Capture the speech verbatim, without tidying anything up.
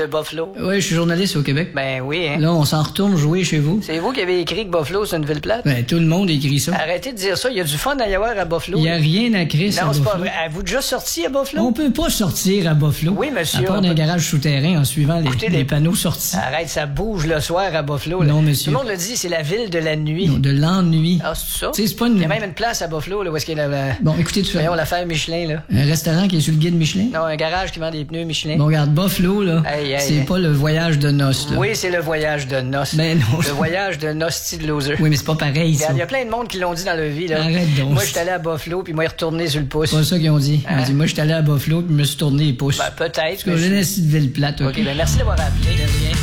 de Buffalo? Oui, je suis journaliste au Québec. Ben oui, hein. Là, on s'en retourne jouer chez vous. C'est vous qui avez écrit que Buffalo, c'est une ville plate? Ben, tout le monde écrit ça. Arrêtez de dire ça. Il y a du fun à y avoir à Buffalo. Il n'y a rien à créer à Non, c'est Buffalo. pas vrai. Avez-vous déjà sorti à Buffalo? On peut pas sortir à Buffalo. Oui, monsieur. À part d'un garage souterrain en suivant les, Écoutez, les les- panneaux sortis. Arrête, ça bouge le soir à Buffalo. là. Non, monsieur. Tout le monde le dit, c'est la ville de la nuit. Non, de l'ennui. Ah, c'est ça? Tu sais, c'est pas une... Il y a même une place à Buffalo, là, où est-ce qu'il y a la... Bon, écoutez, tu fais... Voyons, l'affaire Michelin, là. Un restaurant qui est sur le guide Michelin? Non, un garage qui vend des pneus Michelin. Bon, regarde, Buffalo, là, Hey, hey, c'est hey. pas le voyage de noces, là. Oui, c'est le voyage de noces. Ben non. Le voyage de noces de loser. Oui, mais c'est pas pareil, ça. Regarde, il y a plein de monde qui l'ont dit dans leur vie, là. Arrête donc. Moi, j'étais allé à Buffalo, puis moi, il est retourné sur le pouce. C'est pas ça qu'ils ont dit. Ils ont Hein? dit, moi, je suis allé à Buffalo, puis je me suis tourné les pouces. Ben, peut-être. Parce que mais je je- venais de ville plate, OK, ben merci d'avoir appelé.